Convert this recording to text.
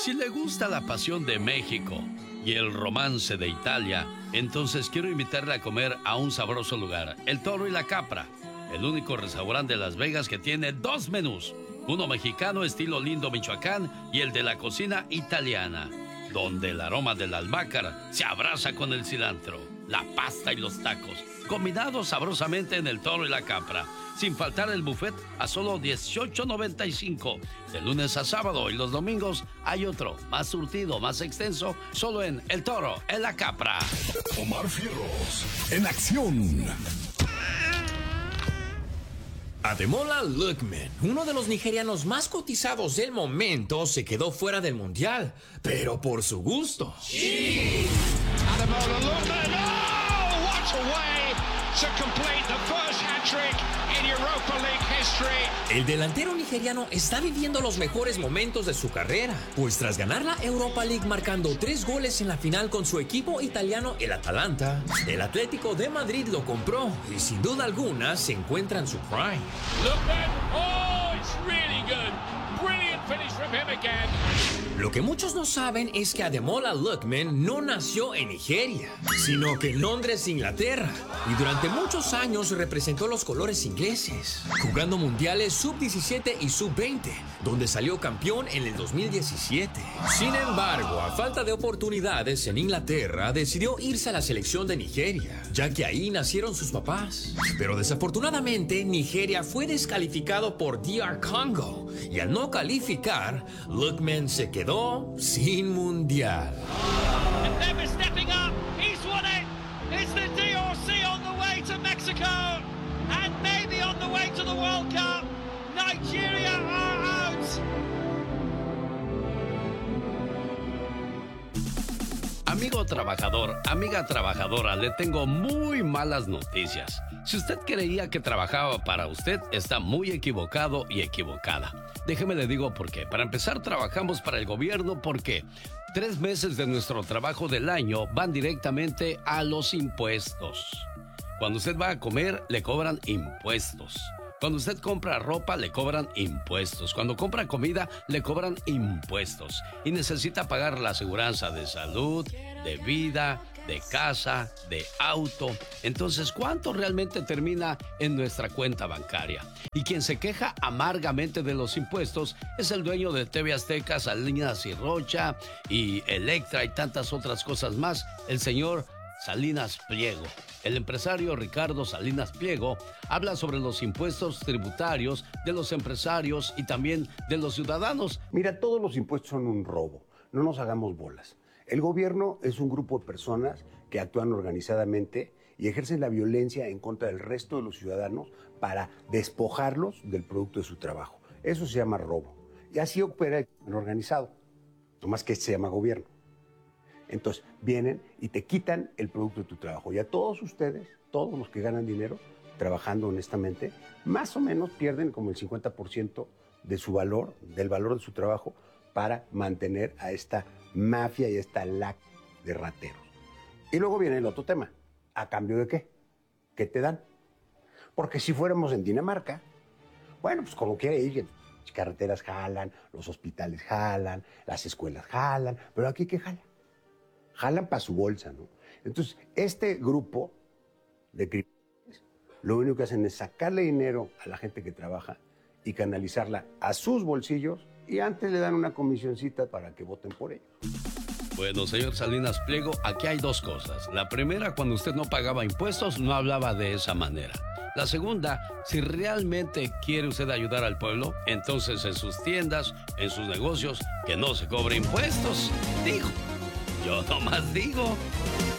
Si le gusta la pasión de México y el romance de Italia, entonces quiero invitarle a comer a un sabroso lugar, El Toro y la Capra, el único restaurante de Las Vegas que tiene dos menús, uno mexicano estilo Lindo, Michoacán, y el de la cocina italiana, donde el aroma del albahaca se abraza con el cilantro, la pasta y los tacos, combinados sabrosamente en El Toro y la Capra. Sin faltar el buffet a solo $18.95. De lunes a sábado, y los domingos hay otro, más surtido, más extenso, solo en El Toro, en la Capra. Omar Fierros, en acción. Ademola Lookman, uno de los nigerianos más cotizados del momento, se quedó fuera del mundial, pero por su gusto. Sí. Ademola Lookman, oh, what a way to complete the first hat-trick in Europa League history. El delantero nigeriano está viviendo los mejores momentos de su carrera, pues tras ganar la Europa League marcando 3 goles en la final con su equipo italiano, el Atalanta, el Atlético de Madrid lo compró y sin duda alguna se encuentra en su prime. Lookman, oh, it's really good. Brilliant finish from him again. Lo que muchos no saben es que Ademola Lookman no nació en Nigeria, sino que en Londres, Inglaterra, y durante muchos años representó los colores ingleses, jugando mundiales sub-17 y sub-20, donde salió campeón en el 2017. Sin embargo, a falta de oportunidades en Inglaterra, decidió irse a la selección de Nigeria, ya que ahí nacieron sus papás. Pero desafortunadamente, Nigeria fue descalificado por DR Congo, y al no calificar, Lookman se quedó sin mundial. And never stepping up, he's won it. It's the DRC on the way to Mexico, and maybe on the way to the World Cup. Nigeria are out. Amigo trabajador, amiga trabajadora, le tengo muy malas noticias. Si usted creía que trabajaba para usted, está muy equivocado y equivocada. Déjeme le digo por qué. Para empezar, trabajamos para el gobierno porque 3 meses de nuestro trabajo del año van directamente a los impuestos. Cuando usted va a comer, le cobran impuestos. Cuando usted compra ropa, le cobran impuestos. Cuando compra comida, le cobran impuestos. Y necesita pagar la aseguranza de salud, de vida, de casa, de auto. Entonces, ¿cuánto realmente termina en nuestra cuenta bancaria? Y quien se queja amargamente de los impuestos es el dueño de TV Azteca, Salinas y Rocha, y Electra y tantas otras cosas más, el señor Salinas Pliego. El empresario Ricardo Salinas Pliego habla sobre los impuestos tributarios de los empresarios y también de los ciudadanos. Mira, todos los impuestos son un robo. No nos hagamos bolas. El gobierno es un grupo de personas que actúan organizadamente y ejercen la violencia en contra del resto de los ciudadanos para despojarlos del producto de su trabajo. Eso se llama robo. Y así opera el crimen organizado. Nomás que se llama gobierno. Entonces, vienen y te quitan el producto de tu trabajo. Y a todos ustedes, todos los que ganan dinero, trabajando honestamente, más o menos pierden como el 50% de su valor, del valor de su trabajo, para mantener a esta mafia y esta lacra de rateros. Y luego viene el otro tema. ¿A cambio de qué? ¿Qué te dan? Porque si fuéramos en Dinamarca, bueno, pues como quiere ir, las carreteras jalan, los hospitales jalan, las escuelas jalan, pero aquí ¿qué jalan? Jalan para su bolsa, ¿no? Entonces, este grupo de criminales lo único que hacen es sacarle dinero a la gente que trabaja y canalizarla a sus bolsillos y antes le dan una comisioncita para que voten por ellos. Bueno, señor Salinas Pliego, aquí hay 2 cosas. La primera, cuando usted no pagaba impuestos, no hablaba de esa manera. La segunda, si realmente quiere usted ayudar al pueblo, entonces en sus tiendas, en sus negocios, que no se cobre impuestos. Digo, yo nomás digo.